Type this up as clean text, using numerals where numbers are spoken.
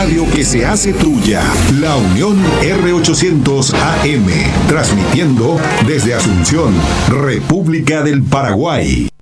radio que se hace tuya. La Unión R800 AM, transmitiendo desde Asunción, República del Paraguay.